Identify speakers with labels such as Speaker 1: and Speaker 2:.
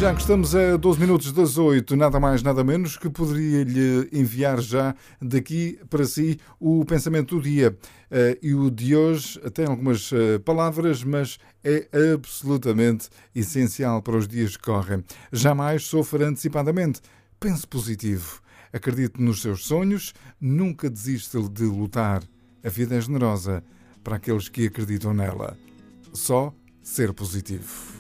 Speaker 1: Já que estamos a 12 minutos das 8, nada mais, nada menos que poderia-lhe enviar já daqui para si o pensamento do dia. E o de hoje tem algumas palavras, mas é absolutamente essencial para os dias que correm. Jamais sofra antecipadamente. Pense positivo. Acredite nos seus sonhos. Nunca desista de lutar. A vida é generosa para aqueles que acreditam nela. Só ser positivo.